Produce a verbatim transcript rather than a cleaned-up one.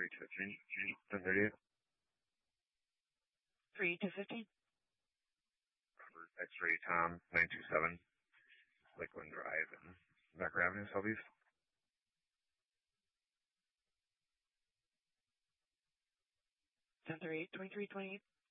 three to fifteen. ten thirty-eight. three to fifteen. Robert X-ray Tom nine two seven. Lakeland Drive and Becker Avenue, Southeast. ten thirty-eight, twenty-three twenty-eight.